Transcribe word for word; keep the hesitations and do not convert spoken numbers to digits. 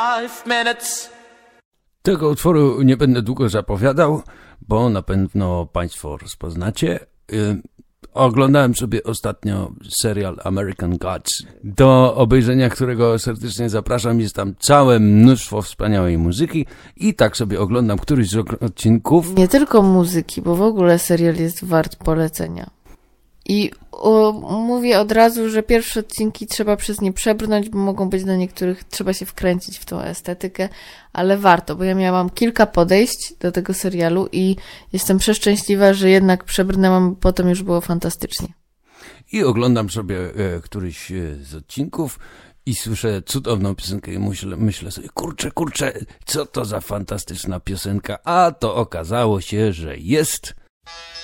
Five minutes. Tego utworu nie będę długo zapowiadał, bo na pewno Państwo rozpoznacie. Yy, oglądałem sobie ostatnio serial American Gods, do obejrzenia którego serdecznie zapraszam. Jest tam całe mnóstwo wspaniałej muzyki i tak sobie oglądam któryś z odcinków. Nie tylko muzyki, bo w ogóle serial jest wart polecenia. I o, mówię od razu, że pierwsze odcinki trzeba przez nie przebrnąć, bo mogą być dla niektórych, trzeba się wkręcić w tą estetykę, ale warto, bo ja miałam kilka podejść do tego serialu i jestem przeszczęśliwa, że jednak przebrnęłam, potem już było fantastycznie. I oglądam sobie e, któryś e, z odcinków i słyszę cudowną piosenkę i myślę, myślę sobie, kurczę, kurczę, co to za fantastyczna piosenka, a to okazało się, że jest...